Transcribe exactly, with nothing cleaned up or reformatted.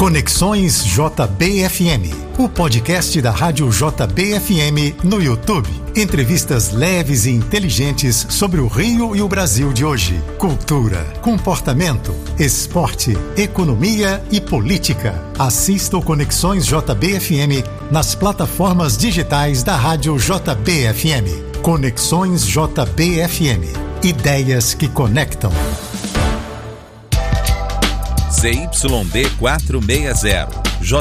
Conexões J B F M, o podcast da Rádio J B F M no YouTube. Entrevistas leves e inteligentes sobre o Rio e o Brasil de hoje. Cultura, comportamento, esporte, economia e política. Assista o Conexões J B F M nas plataformas digitais da Rádio J B F M. Conexões J B F M. Ideias que conectam. Z Y D quatrocentos e sessenta, J